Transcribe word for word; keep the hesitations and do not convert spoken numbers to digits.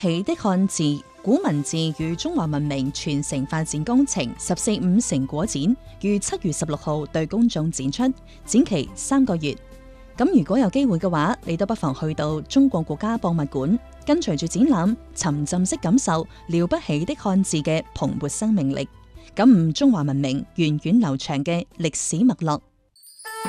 起的漢字古文字與中華文明傳承發展工程十四五成果展於七月十六號對公眾展出，展期三個月。咁如果有機會嘅話，你都不妨去到中國國家博物館，跟隨住展覽，沉浸式感受了不起的漢字嘅蓬勃生命力，感悟中華文明源遠流長嘅歷史脈絡。